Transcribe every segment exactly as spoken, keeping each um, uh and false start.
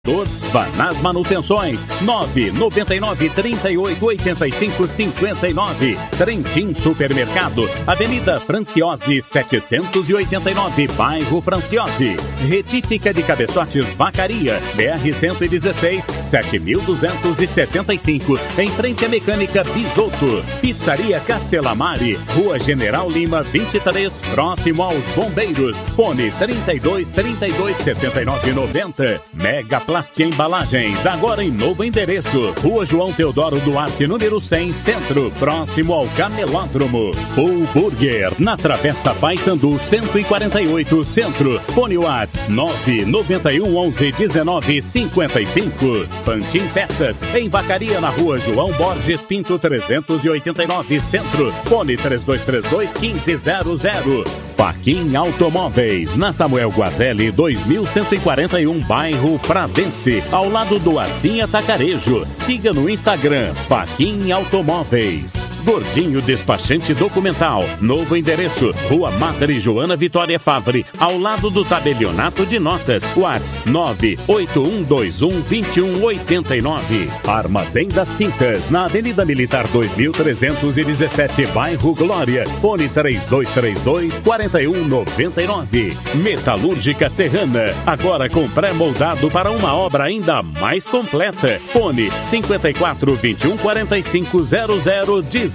Vá nas manutenções. nove nove nove, trinta e oito, oitenta e cinco, cinquenta e nove. Trentin Supermercado, Avenida Franciose, setecentos e oitenta e nove, bairro Franciose. Retífica de cabeçotes Vacaria, B R cento e dezesseis, sete mil duzentos e setenta e cinco, em frente à Mecânica Bisotto. Pizzaria Castelamari, Rua General Lima, vinte e três, próximo aos Bombeiros. Fone trinta e dois, trinta e dois, setenta e nove, noventa. Mega Plastia Embalagens, agora em novo endereço. Rua João Teodoro Duarte, número cem, Centro, próximo ao Camelódromo. Full Burger, na Travessa Paissandu, cento e quarenta e oito, Centro. Fone WhatsApp nove nove um, onze, dezenove, cinquenta e cinco. Pantin Peças, em Vacaria, na Rua João Borges Pinto, trezentos e oitenta e nove, Centro. Fone três dois três dois, quinze zero zero. Faquin Automóveis, na Samuel Guazelli, dois mil cento e quarenta e um, bairro Pradense, ao lado do Assim Atacarejo. Siga no Instagram, Faquin Automóveis. Gordinho Despachante Documental, novo endereço, Rua Madre Joana Vitória Favre, ao lado do Tabelionato de Notas. WhatsApp nove oito um dois um, dois um oito nove. Armazém das Tintas, na Avenida Militar dois mil trezentos e dezessete, bairro Glória. Fone três dois três dois, quatro um nove nove. Metalúrgica Serrana, agora com pré-moldado para uma obra ainda mais completa. Fone cinco quatro, vinte e um, quarenta e cinco, zero zero dezenove.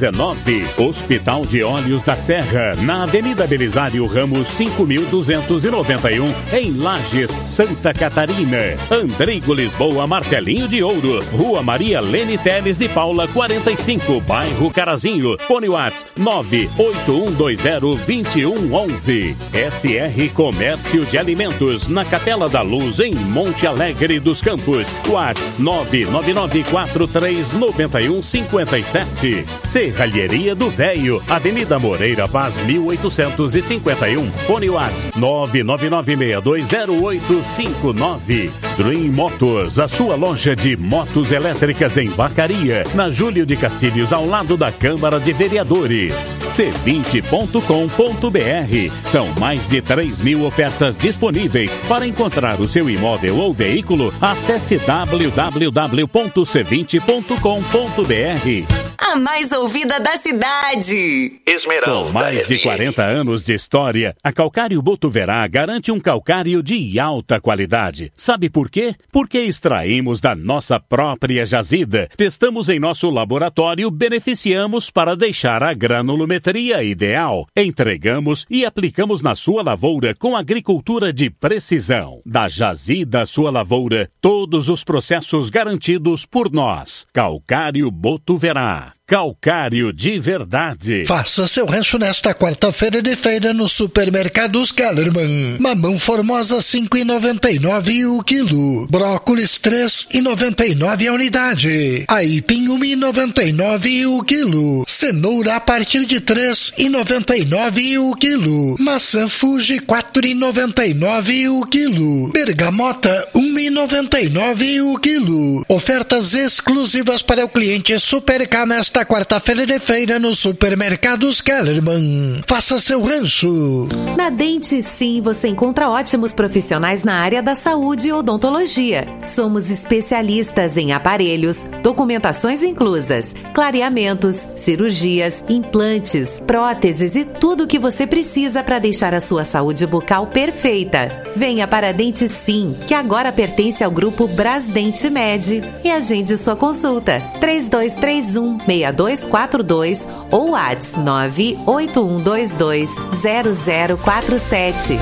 Hospital de Olhos da Serra, na Avenida Belisário Ramos, cinco mil duzentos e noventa e um, em Lages, Santa Catarina. Andrigo Lisboa Martelinho de Ouro, Rua Maria Lene Teles de Paula, quarenta e cinco, bairro Carazinho. Fone WhatsApp nove oito um dois zero, dois um onze. S R Comércio de Alimentos, na Capela da Luz, em Monte Alegre dos Campos. WhatsApp nove nove nove quatro três nove um cinco sete. Serralheria do Véio, Avenida Moreira Paz, mil oitocentos e cinquenta e um. Fone WhatsApp nove nove nove seis dois zero oito cinco nove. Dream Motors, a sua loja de motos elétricas em Vacaria, na Júlio de Castilhos, ao lado da Câmara de Vereadores. C vinte ponto com ponto br. São mais de três mil ofertas disponíveis. Para encontrar o seu imóvel ou veículo, acesse w w w ponto c vinte ponto com ponto br. A mais ouvida da cidade. Esmeralda. Com mais de quarenta anos de história, a Calcário Botuverá garante um calcário de alta qualidade. Sabe por quê? Porque extraímos da nossa própria jazida, testamos em nosso laboratório, beneficiamos para deixar a granulometria ideal. Entregamos e aplicamos na sua lavoura com agricultura de precisão. Da jazida à sua lavoura, todos os processos garantidos por nós. Calcário Botuverá. Calcário de verdade. Faça seu rancho nesta quarta-feira de feira no Supermercados Kellerman. Mamão formosa cinco reais e noventa e nove centavos o quilo. Brócolis três reais e noventa e nove centavos a unidade. Aipim um real e noventa e nove centavos o quilo. Cenoura a partir de três reais e noventa e nove centavos o quilo. Maçã Fuji quatro reais e noventa e nove centavos o quilo. Bergamota um real e noventa e nove centavos o quilo. Ofertas exclusivas para o cliente Supercar nesta quarta-feira de feira no Supermercados Kellerman. Faça seu rancho. Na Dente Sim, você encontra ótimos profissionais na área da saúde e odontologia. Somos especialistas em aparelhos, documentações inclusas, clareamentos, cirurgias, implantes, próteses e tudo o que você precisa para deixar a sua saúde bucal perfeita. Venha para a Dente Sim, que agora pertence ao grupo Brasdente Med, e agende sua consulta. três dois três um, seis dois quatro dois ou WhatsApp nove oito um dois dois zero zero quatro sete.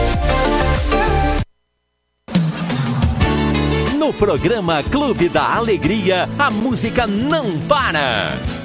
No programa Clube da Alegria, a música não para.